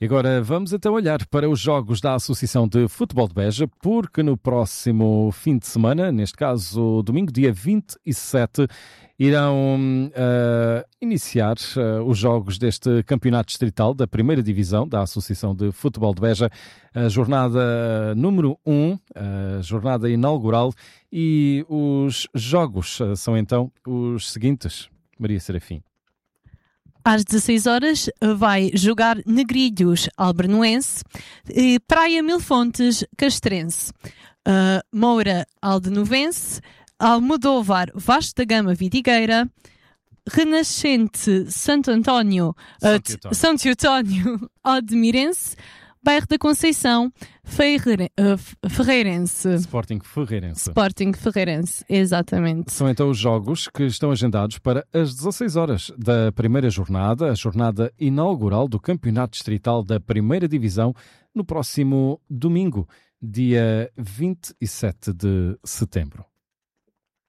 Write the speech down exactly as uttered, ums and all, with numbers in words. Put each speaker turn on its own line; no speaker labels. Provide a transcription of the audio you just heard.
E agora vamos então olhar para os jogos da Associação de Futebol de Beja, porque no próximo fim de semana, neste caso domingo, dia vinte e sete, irão uh, iniciar uh, os jogos deste campeonato distrital da primeira divisão da Associação de Futebol de Beja, a jornada número um, a jornada inaugural, e os jogos uh, são então os seguintes. Maria Serafim.
Às dezasseis horas vai jogar Negrilhos Albernoense, e Praia Mil Fontes Castrense, uh, Moura Aldenovense, Almodóvar Vasco da Gama Vidigueira, Renascente Santo António, uh, São Teotónio Odmirense, Bairro da Conceição, Ferreira, uh, Ferreirense.
Sporting Ferreirense.
Sporting Ferreirense, exatamente.
São então os jogos que estão agendados para as dezasseis horas da primeira jornada, a jornada inaugural do Campeonato Distrital da Primeira Divisão, no próximo domingo, dia vinte e sete de setembro.